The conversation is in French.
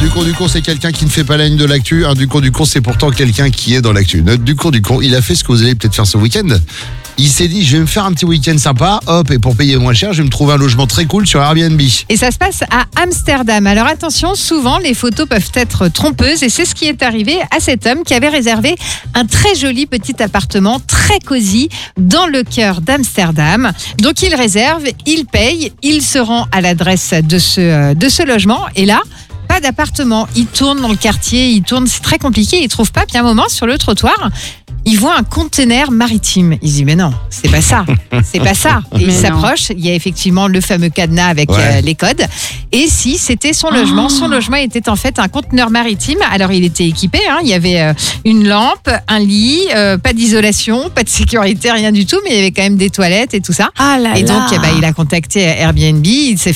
du con, c'est quelqu'un qui ne fait pas la ligne de l'actu. Un du con, c'est pourtant quelqu'un qui est dans l'actu. Notre du con, il a fait ce que vous allez peut-être faire ce week-end. Il s'est dit, je vais me faire un petit week-end sympa, hop, et pour payer moins cher, je vais me trouver un logement très cool sur Airbnb. Et ça se passe à Amsterdam. Alors attention, souvent les photos peuvent être trompeuses et c'est ce qui est arrivé à cet homme qui avait réservé un très joli petit appartement, très cosy, dans le cœur d'Amsterdam. Donc il réserve, il paye, il se rend à l'adresse de ce logement et là, pas d'appartement. Il tourne dans le quartier, c'est très compliqué, il trouve pas. Puis un moment, sur le trottoir, il voit un conteneur maritime. Il se dit, mais non, c'est pas ça. C'est pas ça. Et il s'approche. Il y a effectivement le fameux cadenas avec les codes. Et si, c'était son logement. Son logement était en fait un conteneur maritime. Alors, il était équipé. Il y avait une lampe, un lit, pas d'isolation, pas de sécurité, rien du tout. Mais il y avait quand même des toilettes et tout ça. Et donc, il a contacté Airbnb. Il s'est